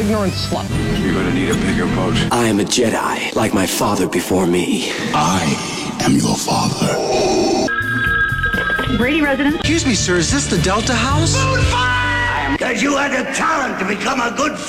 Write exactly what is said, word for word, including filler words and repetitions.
ignorant slut. You're gonna need a bigger boat. I am a Jedi, like my father before me. I am your father. Brady residence. Excuse me, sir, is this the Delta House? Because you had the talent to become a good